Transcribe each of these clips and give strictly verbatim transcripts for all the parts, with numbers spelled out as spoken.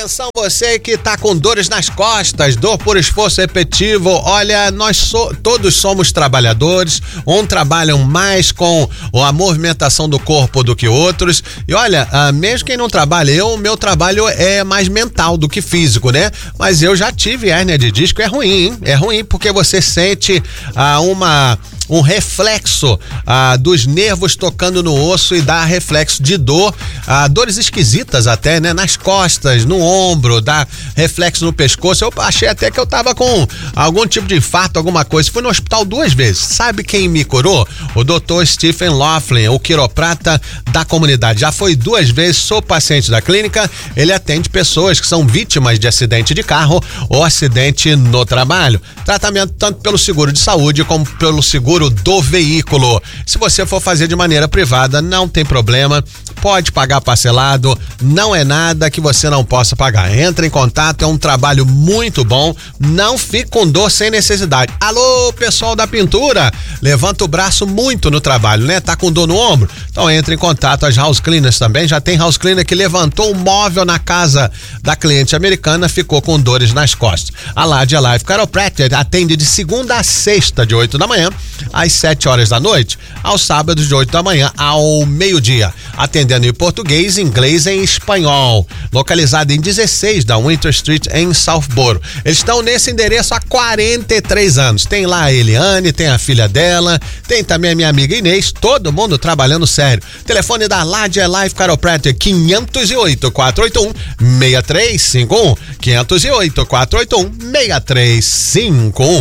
Atenção você que tá com dores nas costas, dor por esforço repetitivo, olha, nós so, todos somos trabalhadores, um trabalham mais com a movimentação do corpo do que outros, e olha, ah, mesmo quem não trabalha, eu, o meu trabalho é mais mental do que físico, né? Mas eu já tive hérnia de disco, é ruim, hein? É ruim porque você sente ah, uma... um reflexo ah, dos nervos tocando no osso e dá reflexo de dor, ah, dores esquisitas até, né? Nas costas, no ombro, dá reflexo no pescoço. Eu achei até que eu tava com algum tipo de infarto, alguma coisa. Fui no hospital duas vezes. Sabe quem me curou? O doutor Stephen Laughlin, o quiroprata da comunidade. Já foi duas vezes, sou paciente da clínica. Ele atende pessoas que são vítimas de acidente de carro ou acidente no trabalho. Tratamento tanto pelo seguro de saúde como pelo seguro do veículo. Se você for fazer de maneira privada, não tem problema, pode pagar parcelado, não é nada que você não possa pagar. Entra em contato, é um trabalho muito bom, não fique com dor sem necessidade. Alô, pessoal da pintura, levanta o braço muito no trabalho, né? Tá com dor no ombro? Então entra em contato, as house cleaners também, já tem house cleaner que levantou um móvel na casa da cliente americana, ficou com dores nas costas. A Ladia Life Chiropractic atende de segunda a sexta, de oito da manhã às sete horas da noite, aos sábados de oito da manhã ao meio-dia, atendendo em português, inglês e em espanhol, localizado em dezesseis da Winter Street em Southborough. Eles estão nesse endereço há quarenta e três anos, tem lá a Eliane, tem a filha dela, tem também a minha amiga Inês, todo mundo trabalhando sério. Telefone da Ladia Life Chiropractic, quinhentos e oito, quatrocentos e oitenta e um, seis três cinco um, quinhentos e oito, quatrocentos e oitenta e um, seis três cinco um.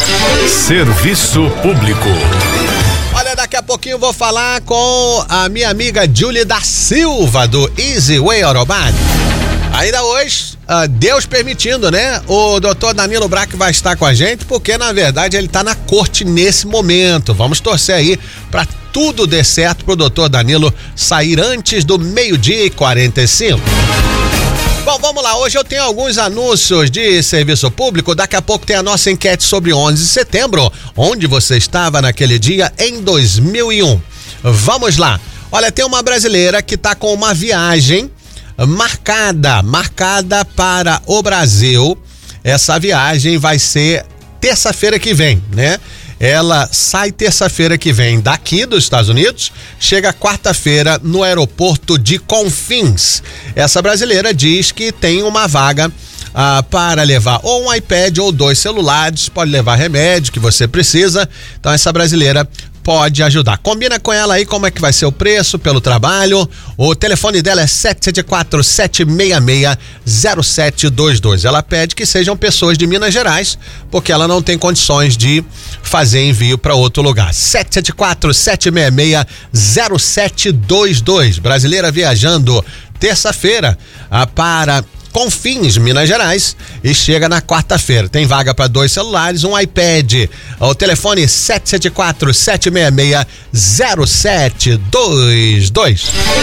Serviço Público. Olha, daqui a pouquinho eu vou falar com a minha amiga Julie da Silva, do Easy Way Autobahn. Ainda hoje, uh, Deus permitindo, né? O doutor Danilo Braque vai estar com a gente, porque na verdade ele está na corte nesse momento. Vamos torcer aí para tudo dê certo pro doutor Danilo sair antes do meio-dia e quarenta e cinco. Bom, vamos lá, hoje eu tenho alguns anúncios de serviço público, daqui a pouco tem a nossa enquete sobre onze de setembro, onde você estava naquele dia em dois mil e um. Vamos lá, olha, tem uma brasileira que está com uma viagem marcada, marcada para o Brasil. Essa viagem vai ser terça-feira que vem, né? Ela sai terça-feira que vem daqui dos Estados Unidos, chega quarta-feira no aeroporto de Confins. Essa brasileira diz que tem uma vaga ah, para levar ou um iPad ou dois celulares, pode levar remédio que você precisa. Então essa brasileira pode ajudar. Combina com ela aí como é que vai ser o preço pelo trabalho. O telefone dela é sete sete quatro, sete seis seis, zero sete dois dois. Ela pede que sejam pessoas de Minas Gerais, porque ela não tem condições de fazer envio para outro lugar. sete sete quatro, sete seis seis, zero sete dois dois. Brasileira viajando terça-feira ah, para Confins, Minas Gerais, e chega na quarta-feira. Tem vaga para dois celulares, um iPad. O telefone sete sete quatro, sete seis seis, zero sete dois dois.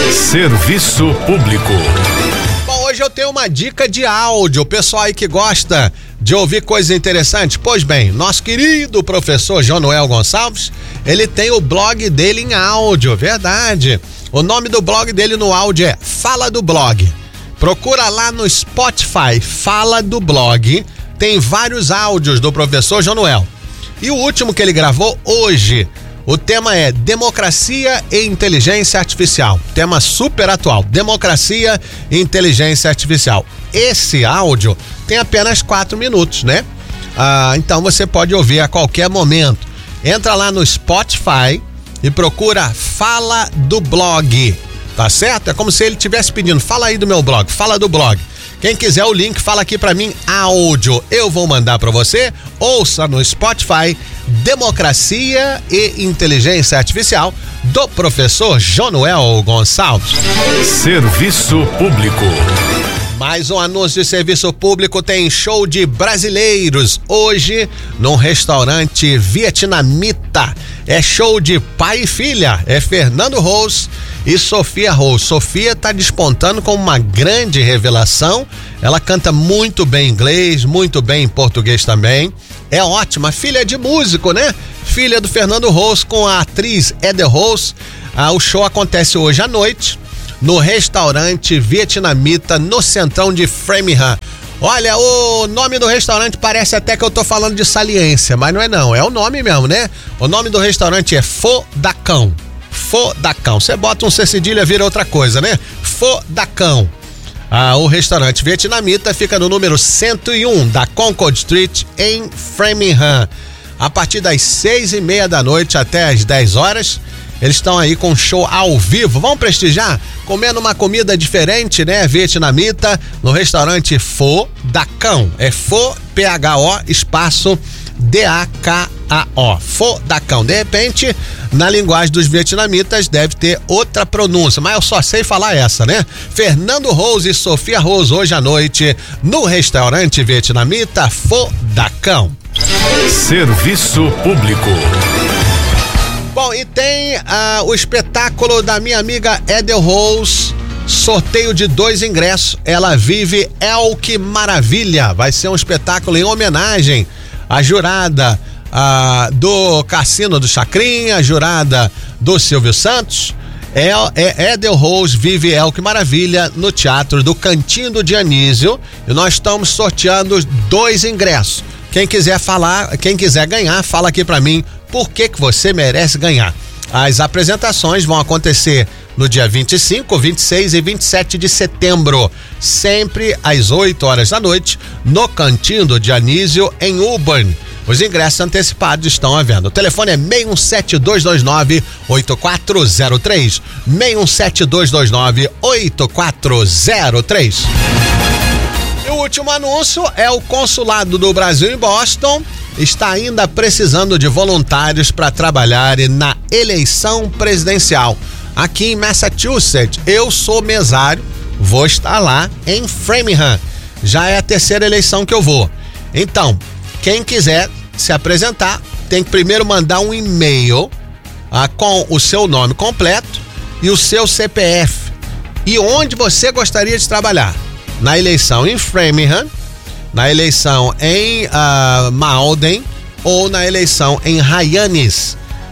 Serviço Público. Bom, hoje eu tenho uma dica de áudio. O pessoal aí que gosta de ouvir coisas interessantes, pois bem, nosso querido professor Jonoel Gonçalves, ele tem o blog dele em áudio, verdade. O nome do blog dele no áudio é Fala do Blog. Procura lá no Spotify, Fala do Blog, tem vários áudios do professor Jonoel. E o último que ele gravou hoje, o tema é Democracia e Inteligência Artificial. Tema super atual, Democracia e Inteligência Artificial. Esse áudio tem apenas quatro minutos, né? Ah, então você pode ouvir a qualquer momento. Entra lá no Spotify e procura Fala do Blog. Tá certo? É como se ele estivesse pedindo, fala aí do meu blog, fala do blog. Quem quiser o link, fala aqui pra mim, áudio. Eu vou mandar pra você, ouça no Spotify, Democracia e Inteligência Artificial, do professor Jonoel Gonçalves. Serviço Público. Mais um anúncio de serviço público, tem show de brasileiros hoje num restaurante vietnamita. É show de pai e filha, é Fernando Rose e Sofia Rose. Sofia tá despontando como uma grande revelação, ela canta muito bem inglês, muito bem em português também, é ótima, filha de músico, né? Filha do Fernando Rose com a atriz Eder Rose. Ah, o show acontece hoje à noite. no restaurante vietnamita no centrão de Framingham. Olha, o nome do restaurante parece até que eu tô falando de saliência, mas não é não, é o nome mesmo, né? O nome do restaurante é Pho Da Cão. Pho Da Cão. Você bota um C cedilha, vira outra coisa, né? Pho Da Cão. Ah, o restaurante vietnamita fica no número cento e um da Concord Street, em Framingham. A partir das seis e meia da noite até as dez horas, eles estão aí com show ao vivo. Vamos prestigiar? Comendo uma comida diferente, né? Vietnamita, no restaurante Pho Da Cão. É Pho, P H O, espaço D A K A O. Pho Da Cão. De repente, na linguagem dos vietnamitas, deve ter outra pronúncia, mas eu só sei falar essa, né? Fernando Rose e Sofia Rose, hoje à noite, no restaurante vietnamita Pho Da Cão. Serviço público. Bom, e tem uh, o espetáculo da minha amiga Edel Rose, sorteio de dois ingressos. Ela vive El Que Maravilha. Vai ser um espetáculo em homenagem à jurada uh, do Cassino do Chacrinha, jurada do Silvio Santos. É, é Edel Rose vive El Que Maravilha no Teatro do Cantinho do Dionísio. E nós estamos sorteando dois ingressos. Quem quiser falar, quem quiser ganhar, fala aqui pra mim por que que você merece ganhar. As apresentações vão acontecer no dia vinte e cinco, vinte e seis e vinte e sete de setembro, sempre às oito horas da noite, no Cantinho do Dionísio, em Auburn. Os ingressos antecipados estão à venda. O telefone é seis um sete, dois dois nove, oito quatro zero três. seis um sete, dois dois nove, oito quatro zero três. E o último anúncio é o Consulado do Brasil em Boston está ainda precisando de voluntários para trabalhar na eleição presidencial. Aqui em Massachusetts, eu sou mesário, vou estar lá em Framingham. Já é a terceira eleição que eu vou. Então, quem quiser se apresentar, tem que primeiro mandar um e-mail ah, com o seu nome completo e o seu C P F. E onde você gostaria de trabalhar? Na eleição em Framingham, na eleição em uh, Malden ou na eleição em Hyannis.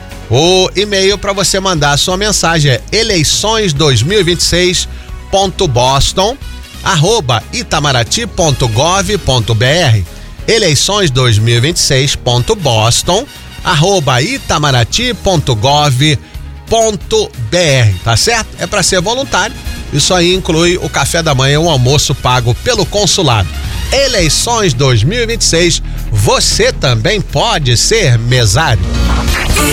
O e-mail para você mandar a sua mensagem é eleições dois mil e vinte e seis ponto boston arroba itamaraty ponto gov ponto br. eleições dois mil e vinte e seis ponto boston arroba itamaraty ponto gov ponto br. Tá certo? É para ser voluntário. Isso aí inclui o café da manhã, um almoço pago pelo consulado. Eleições dois mil e vinte e seis, você também pode ser mesário.